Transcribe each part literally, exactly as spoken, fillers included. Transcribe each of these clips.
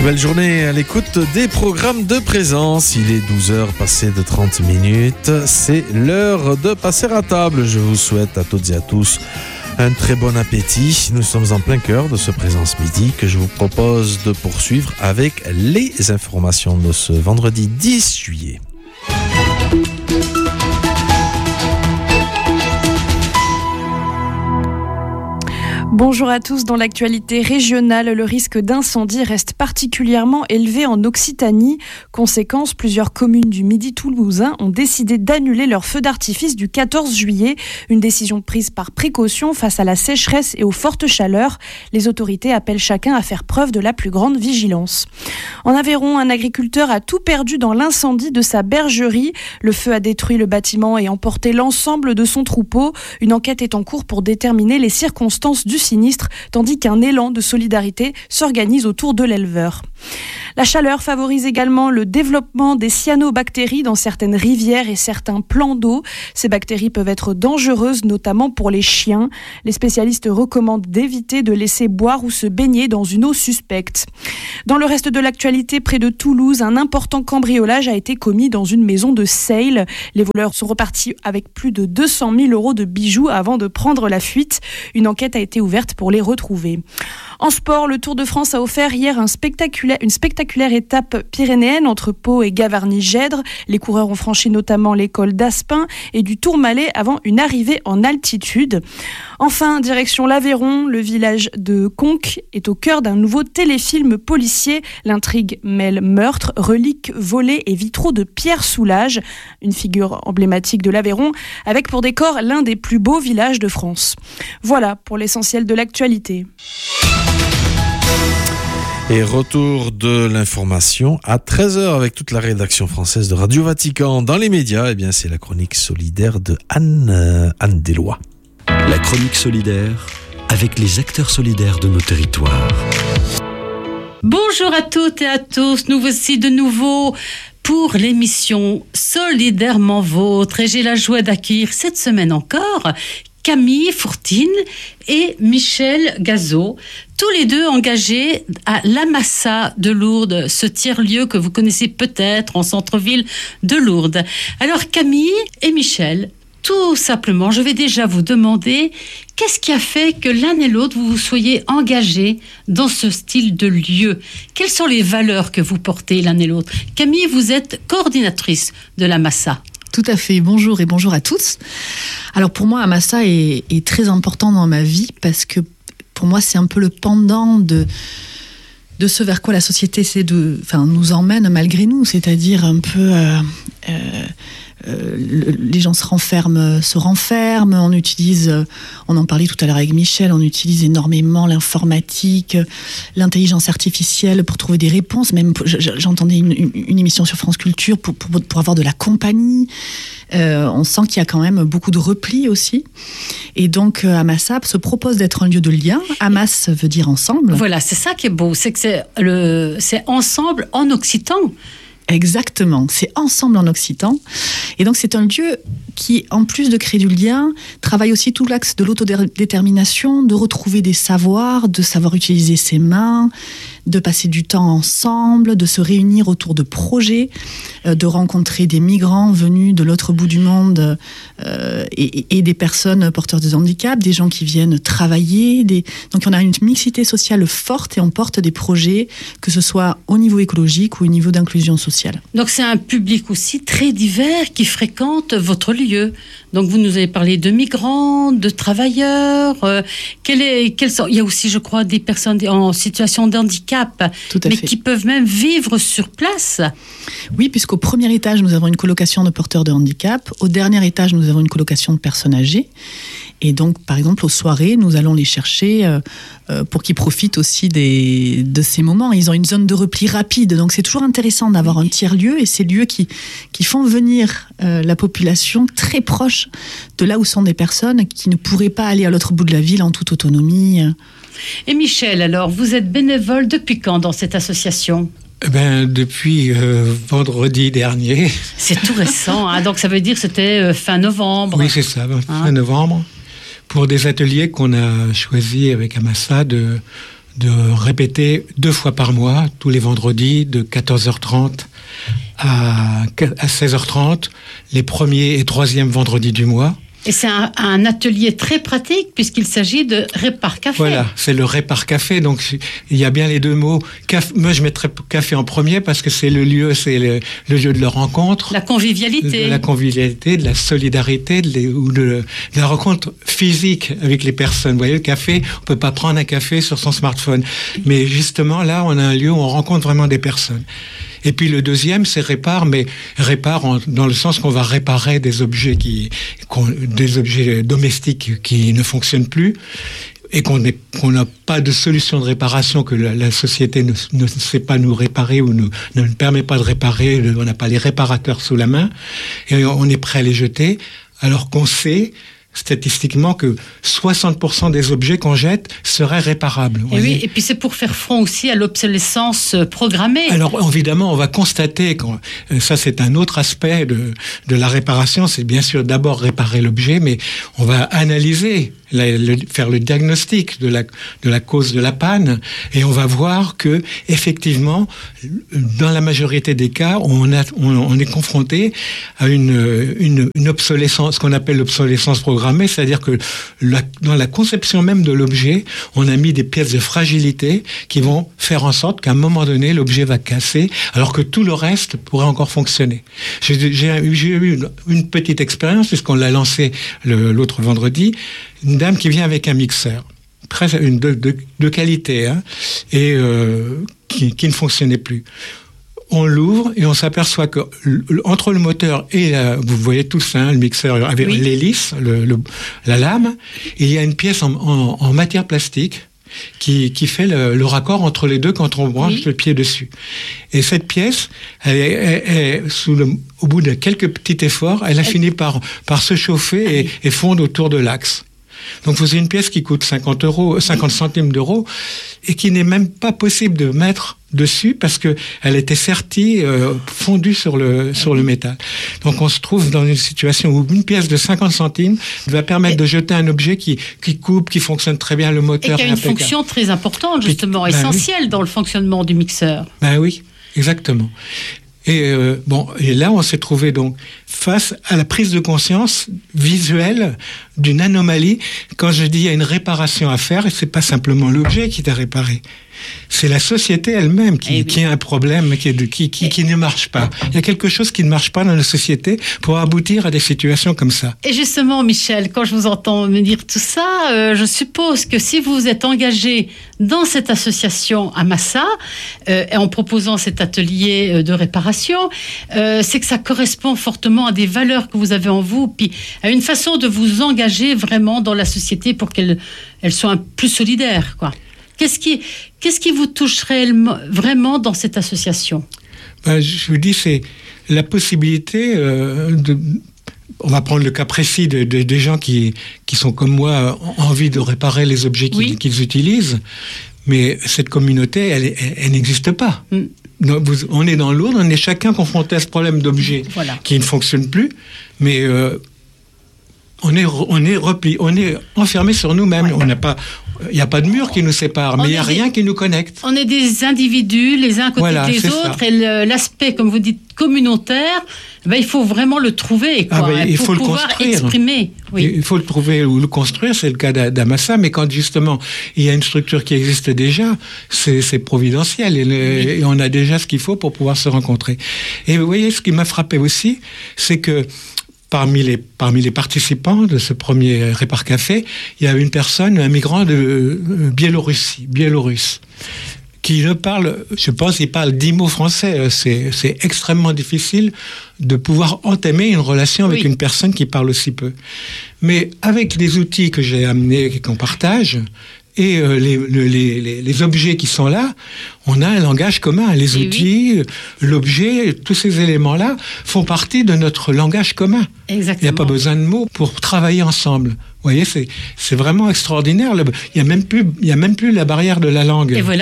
Belle journée à l'écoute des programmes de présence. Il est douze heures passées de trente minutes. C'est l'heure de passer à table. Je vous souhaite à toutes et à tous un très bon appétit. Nous sommes en plein cœur de ce Présence Midi que je vous propose de poursuivre avec les informations de ce vendredi dix juillet. Bonjour à tous. Dans l'actualité régionale, le risque d'incendie reste particulièrement élevé en Occitanie. Conséquence, plusieurs communes du Midi toulousain ont décidé d'annuler leur feu d'artifice du quatorze juillet. Une décision prise par précaution face à la sécheresse et aux fortes chaleurs. Les autorités appellent chacun à faire preuve de la plus grande vigilance. En Aveyron, un agriculteur a tout perdu dans l'incendie de sa bergerie. Le feu a détruit le bâtiment et emporté l'ensemble de son troupeau. Une enquête est en cours pour déterminer les circonstances du sinistre, tandis qu'un élan de solidarité s'organise autour de l'éleveur. La chaleur favorise également le développement des cyanobactéries dans certaines rivières et certains plans d'eau. Ces bactéries peuvent être dangereuses, notamment pour les chiens. Les spécialistes recommandent d'éviter de laisser boire ou se baigner dans une eau suspecte. Dans le reste de l'actualité, près de Toulouse, un important cambriolage a été commis dans une maison de Seille. Les voleurs sont repartis avec plus de deux cent mille euros de bijoux avant de prendre la fuite. Une enquête a été ouverte pour les retrouver. En sport, le Tour de France a offert hier un spectaculaire, une spectaculaire étape pyrénéenne entre Pau et Gavarnie-Gèdre. Les coureurs ont franchi notamment l'école d'Aspin et du Tourmalet avant une arrivée en altitude. Enfin, direction l'Aveyron, le village de Conques est au cœur d'un nouveau téléfilm policier. L'intrigue mêle meurtre, reliques volées et vitraux de Pierre Soulages, une figure emblématique de l'Aveyron, avec pour décor l'un des plus beaux villages de France. Voilà pour l'essentiel de l'actualité. Et retour de l'information à treize heures avec toute la rédaction française de Radio Vatican. Dans les médias, eh bien, c'est la chronique solidaire de Anne, euh, Anne Deslois. La chronique solidaire avec les acteurs solidaires de nos territoires. Bonjour à toutes et à tous, nous voici de nouveau pour l'émission Solidairement Vôtre et j'ai la joie d'accueillir cette semaine encore Camille Fourtine et Michel Gazot, tous les deux engagés à l'Amassa de Lourdes, ce tiers-lieu que vous connaissez peut-être en centre-ville de Lourdes. Alors Camille et Michel, tout simplement, je vais déjà vous demander qu'est-ce qui a fait que l'un et l'autre vous vous soyez engagés dans ce style de lieu. Quelles sont les valeurs que vous portez l'un et l'autre? Camille, vous êtes coordinatrice de l'Amassa. Tout à fait, bonjour et bonjour à tous. Alors pour moi, Amassa est, est très important dans ma vie parce que pour moi, c'est un peu le pendant de, de ce vers quoi la société c'est de, enfin, nous emmène malgré nous, c'est-à-dire un peu... Euh, euh, Euh, le, les gens se renferment, se renferment, on utilise, euh, on en parlait tout à l'heure avec Michel, on utilise énormément l'informatique, l'intelligence artificielle pour trouver des réponses. Même, j'entendais une, une, une émission sur France Culture pour, pour, pour avoir de la compagnie. Euh, on sent qu'il y a quand même beaucoup de repli aussi. Et donc, euh, Amassa se propose d'être un lieu de lien. Amas veut dire ensemble. Voilà, c'est ça qui est beau, c'est que c'est, le, c'est ensemble en occitan. Exactement, c'est ensemble en occitan. Et donc c'est un lieu qui, en plus de créer du lien, travaille aussi tout l'axe de l'autodétermination, de retrouver des savoirs, de savoir utiliser ses mains, de passer du temps ensemble, de se réunir autour de projets, euh, de rencontrer des migrants venus de l'autre bout du monde euh, et, et des personnes porteurs de handicap, des gens qui viennent travailler. Des... Donc on a une mixité sociale forte et on porte des projets, que ce soit au niveau écologique ou au niveau d'inclusion sociale. Donc c'est un public aussi très divers qui fréquente votre lieu. Donc vous nous avez parlé de migrants, de travailleurs. Euh, quel est, quels sont, il y a aussi, je crois, des personnes en situation de handicap, mais fait. qui peuvent même vivre sur place. Oui, puisqu'au premier étage, nous avons une colocation de porteurs de handicap. Au dernier étage, nous avons une colocation de personnes âgées. Et donc, par exemple, aux soirées, nous allons les chercher euh, euh, pour qu'ils profitent aussi des, de ces moments. Ils ont une zone de repli rapide, donc c'est toujours intéressant d'avoir un tiers-lieu et ces lieux qui, qui font venir euh, la population très proche de là où sont des personnes qui ne pourraient pas aller à l'autre bout de la ville en toute autonomie. Et Michel, alors, vous êtes bénévole depuis quand dans cette association ? Eh ben, depuis euh, vendredi dernier. C'est tout récent, hein, donc ça veut dire que c'était euh, fin novembre. Oui, c'est ça, fin hein. novembre. Pour des ateliers qu'on a choisi avec Amassa de, de répéter deux fois par mois, tous les vendredis, de quatorze heures trente à seize heures trente, les premiers et troisièmes vendredis du mois. Et c'est un, un atelier très pratique puisqu'il s'agit de répar café. Voilà, c'est le répar café. Donc il y a bien les deux mots. Caf... Moi, je mettrais café en premier parce que c'est le lieu, c'est le, le lieu de la rencontre, la convivialité, de la convivialité, de la solidarité, de les... ou de... de la rencontre physique avec les personnes. Vous voyez, le café, on peut pas prendre un café sur son smartphone, mais justement là, on a un lieu où on rencontre vraiment des personnes. Et puis le deuxième, c'est répare, mais répare en, dans le sens qu'on va réparer des objets qui, qu'on, des objets domestiques qui ne fonctionnent plus et qu'on n'est, qu'on n'a pas de solution de réparation, que la, la société ne, ne sait pas nous réparer ou nous, ne nous permet pas de réparer, on n'a pas les réparateurs sous la main et on est prêt à les jeter, alors qu'on sait statistiquement que soixante pour cent des objets qu'on jette seraient réparables. Et oui, et puis c'est pour faire front aussi à l'obsolescence programmée. Alors évidemment, on va constater, que ça c'est un autre aspect de, de la réparation, c'est bien sûr d'abord réparer l'objet, mais on va analyser, la, le, faire le diagnostic de la, de la cause de la panne, et on va voir que effectivement, dans la majorité des cas, on, a, on, on est confronté à une, une, une obsolescence, ce qu'on appelle l'obsolescence programmée, c'est-à-dire que la, dans la conception même de l'objet, on a mis des pièces de fragilité qui vont faire en sorte qu'à un moment donné, l'objet va casser, alors que tout le reste pourrait encore fonctionner. J'ai, j'ai, j'ai eu une, une petite expérience, puisqu'on l'a lancé le, l'autre vendredi, une dame qui vient avec un mixeur, très, une, de, de, de qualité, hein, et euh, qui, qui ne fonctionnait plus. On l'ouvre et on s'aperçoit que entre le moteur et la, vous voyez tous, hein, le mixeur avec oui. l'hélice, le, le, la lame, il y a une pièce en, en, en matière plastique qui, qui fait le, le raccord entre les deux quand on branche oui. le pied dessus. Et cette pièce, elle est, elle, elle, sous le, au bout de quelques petits efforts, elle a elle... fini par, par se chauffer et, et fondre autour de l'axe. Donc vous avez une pièce qui coûte cinquante euros, cinquante centimes d'euros et qui n'est même pas possible de mettre dessus parce que elle était sertie, euh, fondue sur le sur le métal. Donc on se trouve dans une situation où une pièce de cinquante centimes va permettre et de jeter un objet qui qui coupe, qui fonctionne très bien, le moteur. Et qui a une impeccable. Fonction très importante, justement, ben essentielle oui. dans le fonctionnement du mixeur. Ben oui, exactement. Et euh, bon, et là on s'est trouvé donc face à la prise de conscience visuelle d'une anomalie. Quand je dis il y a une réparation à faire, c'est pas simplement l'objet qui est à réparer. C'est la société elle-même qui, oui. qui a un problème, qui, est, qui, qui, qui ne marche pas. Il y a quelque chose qui ne marche pas dans la société pour aboutir à des situations comme ça. Et justement, Michel, quand je vous entends me dire tout ça, euh, je suppose que si vous êtes engagé dans cette association Amassa, euh, en proposant cet atelier de réparation, euh, c'est que ça correspond fortement à des valeurs que vous avez en vous, puis à une façon de vous engager vraiment dans la société pour qu'elle elle soit plus solidaire, quoi. Qu'est-ce qui, qu'est-ce qui vous touche réellement, vraiment dans cette association ? Ben, je vous dis, c'est la possibilité euh, de... On va prendre le cas précis de, de, des gens qui, qui sont comme moi, ont envie de réparer les objets qu'ils, oui. qu'ils utilisent, mais cette communauté, elle, elle, elle n'existe pas. Mm. Donc, vous, on est dans l'autre, on est chacun confronté à ce problème d'objet voilà. qui ne fonctionne plus, mais... Euh, On est, on est repli, on est enfermé sur nous-mêmes. Ouais. On n'a pas, il n'y a pas de mur qui nous sépare, on mais il n'y a des, rien qui nous connecte. On est des individus, les uns à côté voilà, des autres, ça. Et le, l'aspect, comme vous dites, communautaire, ben, il faut vraiment le trouver, quoi, ah ben, il pour faut pouvoir le exprimer. Oui. Il faut le trouver ou le construire, c'est le cas d'Amassa, mais quand justement il y a une structure qui existe déjà, c'est, c'est providentiel et, le, oui. et on a déjà ce qu'il faut pour pouvoir se rencontrer. Et vous voyez, ce qui m'a frappé aussi, c'est que Parmi les, parmi les participants de ce premier Répar Café, il y a une personne, un migrant de Biélorussie, biélorusse, qui ne parle, je pense, il parle dix mots français. C'est, c'est extrêmement difficile de pouvoir entamer une relation avec oui. une personne qui parle aussi peu. Mais avec les outils que j'ai amenés et qu'on partage, et euh, les, les, les, les objets qui sont là, on a un langage commun. Les et outils, oui. l'objet, tous ces éléments-là font partie de notre langage commun. Exactement. Il n'y a pas besoin de mots pour travailler ensemble. Vous voyez, c'est, c'est vraiment extraordinaire. Il n'y a même plus, il y a même plus la barrière de la langue. Et voilà.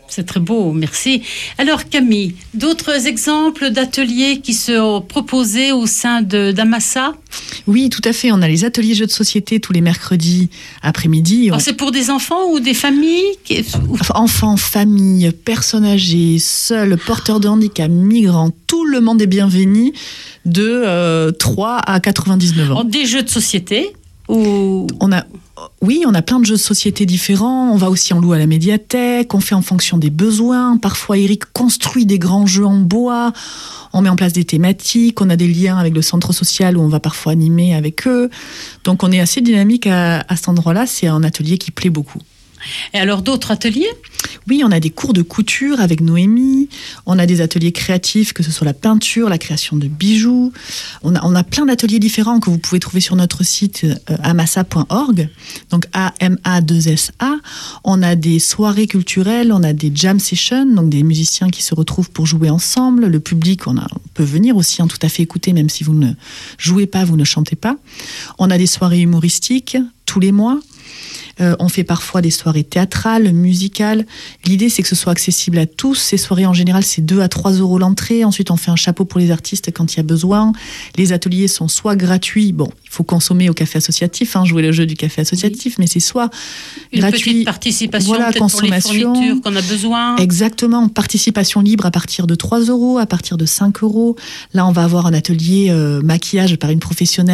C'est très beau, merci. Alors Camille, d'autres exemples d'ateliers qui sont proposés au sein de d'Amassa ? Oui, tout à fait. On a les ateliers jeux de société tous les mercredis après-midi. On... Alors, c'est pour des enfants ou des familles qui... Enfants, familles, personnes âgées, seuls, porteurs de handicap, migrants, tout le monde est bienvenu de euh, trois à quatre-vingt-dix-neuf ans. Des jeux de société ou... On a... Oui, on a plein de jeux de société différents. On va aussi en louer à la médiathèque. On fait en fonction des besoins. Parfois, Eric construit des grands jeux en bois. On met en place des thématiques. On a des liens avec le centre social où on va parfois animer avec eux. Donc, on est assez dynamique à, à cet endroit-là. C'est un atelier qui plaît beaucoup. Et alors, d'autres ateliers ? Oui, on a des cours de couture avec Noémie. On a des ateliers créatifs, que ce soit la peinture, la création de bijoux. On a, on a plein d'ateliers différents que vous pouvez trouver sur notre site euh, amassa point org. Donc A M A deux S A. On a des soirées culturelles, on a des jam sessions, donc des musiciens qui se retrouvent pour jouer ensemble. Le public, on, a, on peut venir aussi, hein, tout à fait écouter, même si vous ne jouez pas, vous ne chantez pas. On a des soirées humoristiques tous les mois. Euh, on fait parfois des soirées théâtrales, musicales. L'idée, c'est que ce soit accessible à tous. Ces soirées, en général, c'est deux à trois euros l'entrée. Ensuite, on fait un chapeau pour les artistes quand il y a besoin. Les ateliers sont soit gratuits. Bon, il faut consommer au café associatif, hein, jouer le jeu du café associatif, mais c'est soit une gratuit. Une petite participation, voilà, peut-être consommation, pour les fournitures qu'on a besoin. Exactement. Participation libre à partir de trois euros, à partir de cinq euros. Là, on va avoir un atelier euh, maquillage par une professionnelle